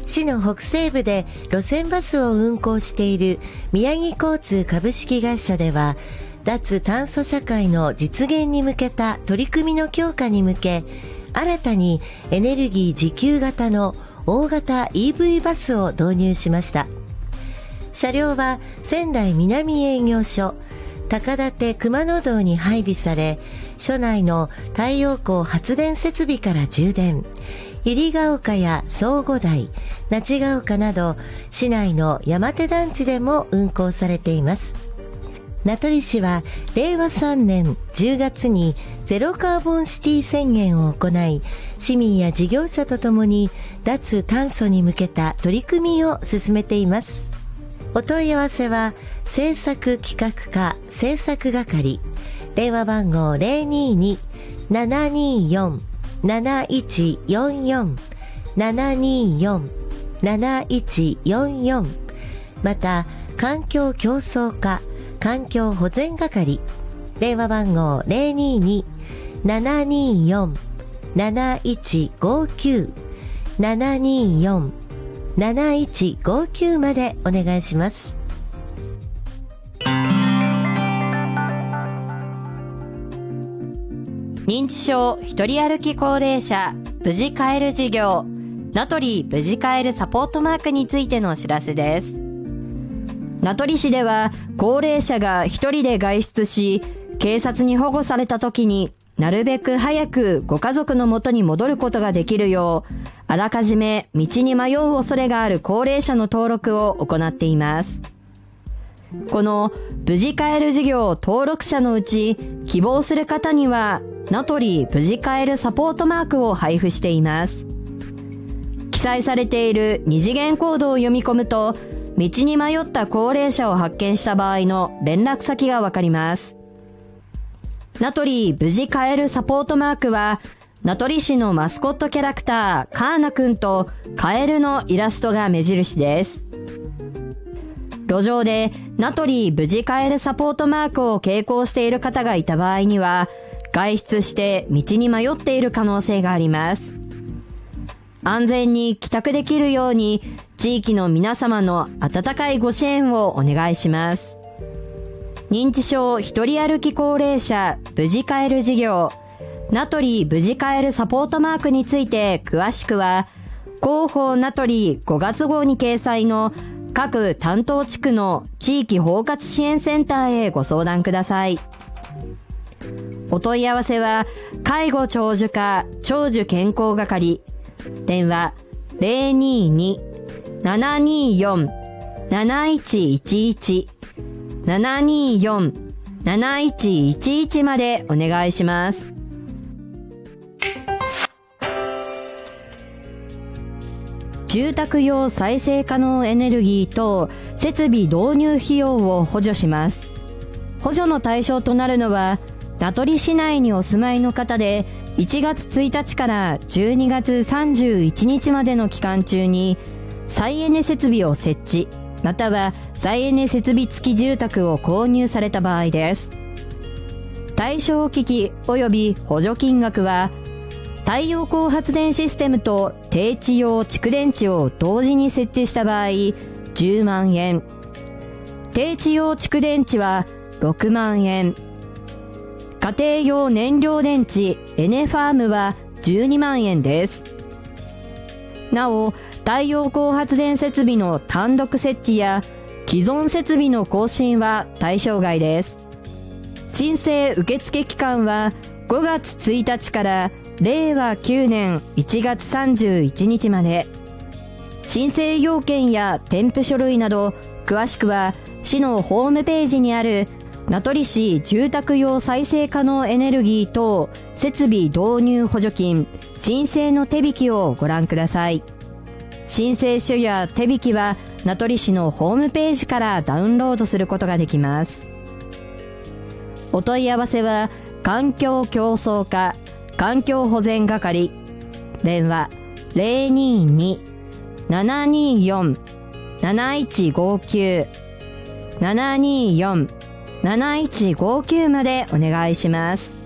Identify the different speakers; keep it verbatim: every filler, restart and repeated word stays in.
Speaker 1: 市の北西部で路線バスを運行している宮城交通株式会社では、脱炭素社会の実現に向けた取り組みの強化に向け、新たにエネルギー自給型の大型 イーブイ バスを導入しました。車両は仙台南営業所高館熊野道に配備され、所内の太陽光発電設備から充電、入ヶ丘や相互台、那智ヶ丘など市内の山手団地でも運行されています。名取市はれいわさんねんじゅうがつにゼロカーボンシティ宣言を行い、市民や事業者とともに脱炭素に向けた取り組みを進めています。お問い合わせは政策企画課政策係、電話番号 ゼロにに ななによん なないちよんよん ななによん なないちよんよん、また環境競争課環境保全係、電話番号 ゼロにに ななによん なないちごきゅう ななによん なないちごきゅうまでお願いします。
Speaker 2: 認知症一人歩き高齢者無事帰る事業、名取無事帰るサポートマークについてのお知らせです。名取市では高齢者が一人で外出し、警察に保護された時になるべく早くご家族の元に戻ることができるよう、あらかじめ道に迷う恐れがある高齢者の登録を行っています。この無事帰る事業登録者のうち、希望する方には名取無事帰るサポートマークを配布しています。記載されている二次元コードを読み込むと、道に迷った高齢者を発見した場合の連絡先がわかります。名取無事帰るサポートマークは、名取市のマスコットキャラクターカーナくんとカエルのイラストが目印です。路上で名取無事帰るサポートマークを携行している方がいた場合には、外出して道に迷っている可能性があります。安全に帰宅できるように、地域の皆様の温かいご支援をお願いします。認知症一人歩き高齢者無事帰る事業、名取無事帰るサポートマークについて詳しくは、広報名取ごがつ号に掲載の各担当地区の地域包括支援センターへご相談ください。お問い合わせは、介護長寿課長寿健康係、電話 ゼロにに ななによん なないちいちいち ななによん なないちいちいちまでお願いします。住宅用再生可能エネルギー等設備導入費用を補助します。補助の対象となるのは、名取市内にお住まいの方で、いちがつついたちからじゅうにがつさんじゅういちにちまでの期間中に、再エネ設備を設置、または再エネ設備付き住宅を購入された場合です。対象機器及び補助金額は、太陽光発電システムと低地用蓄電池を同時に設置した場合、じゅうまんえん。低地用蓄電池はろくまんえん。家庭用燃料電池エネファームはじゅうにまんえんです。なお、太陽光発電設備の単独設置や既存設備の更新は対象外です。申請受付期間はごがつついたちかられいわきゅうねんいちがつさんじゅういちにちまで。申請要件や添付書類など詳しくは市のホームページにある名取市住宅用再生可能エネルギー等設備導入補助金申請の手引きをご覧ください。申請書や手引きは名取市のホームページからダウンロードすることができます。お問い合わせは環境競争課環境保全係、電話 ゼロにに ななによん なないちごきゅう ななによん なないちごきゅうまでお願いします。